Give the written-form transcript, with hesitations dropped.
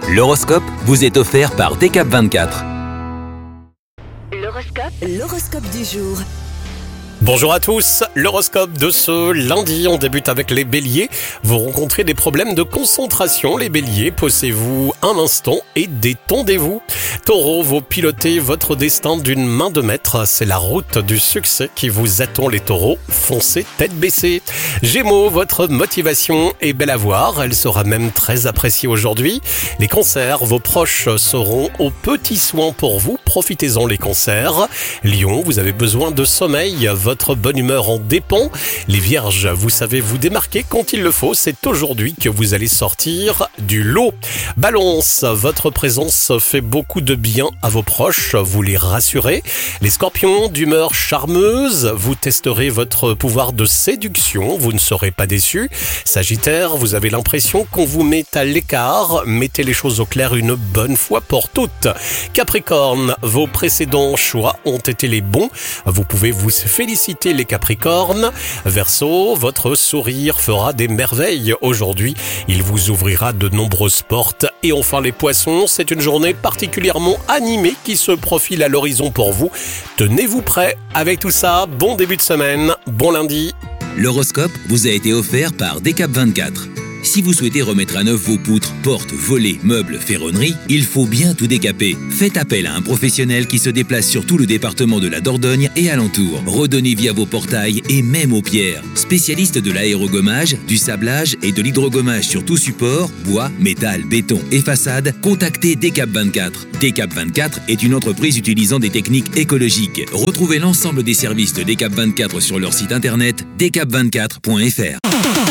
L'horoscope vous est offert par Decap24. L'horoscope du jour. Bonjour à tous, l'horoscope de ce lundi, on débute avec les béliers. Vous rencontrez des problèmes de concentration, les béliers, posez-vous un instant et détendez-vous. Taureau, vous pilotez votre destin d'une main de maître, c'est la route du succès qui vous attend les taureaux, foncez tête baissée. Gémeaux, votre motivation est belle à voir, elle sera même très appréciée aujourd'hui. Les cancers, vos proches seront aux petits soins pour vous, profitez-en les cancers. Lion, vous avez besoin de sommeil, votre bonne humeur en dépend. Les vierges, vous savez vous démarquer quand il le faut, c'est aujourd'hui que vous allez sortir du lot. Balance, votre présence fait beaucoup de bien à vos proches, vous les rassurez. Les scorpions, d'humeur charmeuse, vous testerez votre pouvoir de séduction, vous ne serez pas déçus. Sagittaire, vous avez l'impression qu'on vous met à l'écart, mettez les choses au clair une bonne fois pour toutes. Capricorne, vos précédents choix ont été les bons, vous pouvez vous féliciter les Capricornes. Verseau, votre sourire fera des merveilles aujourd'hui. Il vous ouvrira de nombreuses portes. Et enfin les Poissons, c'est une journée particulièrement animée qui se profile à l'horizon pour vous. Tenez-vous prêts. Avec tout ça, bon début de semaine, bon lundi. L'horoscope vous a été offert par Decap24. Si vous souhaitez remettre à neuf vos poutres, portes, volets, meubles, ferronneries, il faut bien tout décaper. Faites appel à un professionnel qui se déplace sur tout le département de la Dordogne et alentour. Redonnez vie à vos portails et même aux pierres. Spécialiste de l'aérogommage, du sablage et de l'hydrogommage sur tout support, bois, métal, béton et façade, contactez Decap24. Decap24 est une entreprise utilisant des techniques écologiques. Retrouvez l'ensemble des services de Decap24 sur leur site internet decap24.fr.